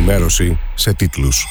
Ενημέρωση σε τίτλους.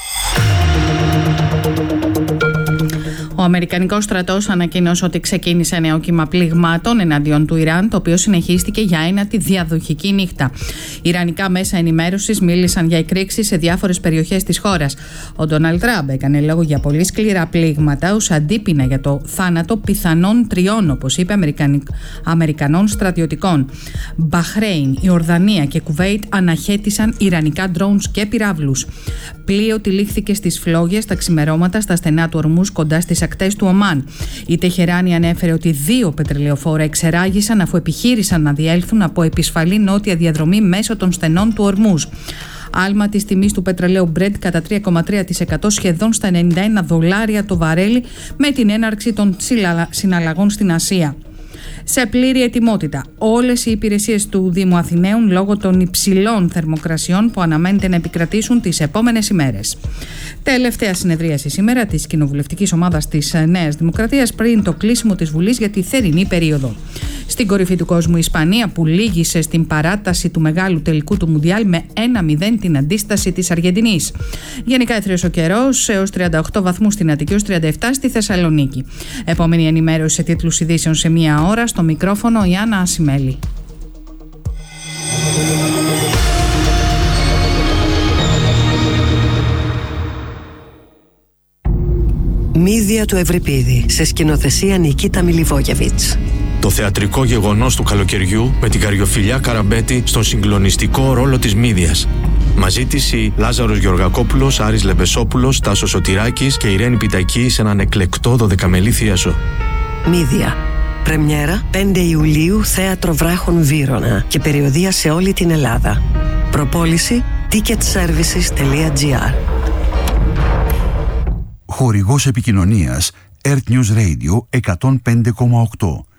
Ο Αμερικανικός στρατός ανακοίνωσε ότι ξεκίνησε νέο κύμα πληγμάτων εναντίον του Ιράν, το οποίο συνεχίστηκε για ένατη διαδοχική νύχτα. Ιρανικά μέσα ενημέρωσης μίλησαν για εκρήξεις σε διάφορες περιοχές της χώρας. Ο Ντόναλντ Τραμπ έκανε λόγο για πολύ σκληρά πλήγματα ως αντίπεινα για το θάνατο πιθανών 3, όπως είπε, Αμερικανών στρατιωτικών. Μπαχρέιν, Ιορδανία και Κουβέιτ αναχέτησαν ιρανικά drones και πυράβλους. Πλοίο τυλίχθηκε στις φλόγες τα ξημερώματα στα στενά του Ορμούζ κοντά στις ακτές του Ομάν. Η Τεχεράνη ανέφερε ότι 2 πετρελαιοφόρα εξεράγησαν αφού επιχείρησαν να διέλθουν από επισφαλή νότια διαδρομή μέσω των στενών του Ορμούζ. Άλμα της τιμής του πετρελαίου Brent κατά 3,3%, σχεδόν στα $91 το βαρέλι, με την έναρξη των συναλλαγών στην Ασία. Σε πλήρη ετοιμότητα όλες οι υπηρεσίες του Δήμου Αθηναίων λόγω των υψηλών θερμοκρασιών που αναμένεται να επικρατήσουν τις επόμενες ημέρες. Τελευταία συνεδρίαση σήμερα της κοινοβουλευτικής ομάδας της Νέας Δημοκρατίας πριν το κλείσιμο της Βουλής για τη θερινή περίοδο. Στην κορυφή του κόσμου η Ισπανία, που λύγησε στην παράταση του μεγάλου τελικού του Μουντιάλ με 1-0 την αντίσταση της Αργεντινής. Γενικά έθριος ο καιρός, έως 38 βαθμούς στην Αττική, έως 37 στη Θεσσαλονίκη. Επόμενη ενημέρωση σε τίτλους ειδήσεων σε 1 ώρα. Στο μικρόφωνο η Άννα Ασημέλη. Μύδια του Ευρυπίδη, σε σκηνοθεσία Νικίτα Μιλιβόγεβιτς. Το θεατρικό γεγονός του καλοκαιριού με την Καριοφιλιά Καραμπέτη στον συγκλονιστικό ρόλο της Μύδιας. Μαζί της οι Λάζαρος Γεωργακόπουλος, Άρης Λεμπεσόπουλος, Τάσος Σωτηράκης και Ιρένη Πιτακή σε έναν εκλεκτό 12μελή θίασο. Μύδια. Πρεμιέρα 5 Ιουλίου, Θέατρο Βράχων Βύρωνα και περιοδεία σε όλη την Ελλάδα. Προπόληση ticketservices.gr. Χορηγός επικοινωνίας Earth News Radio 105,8.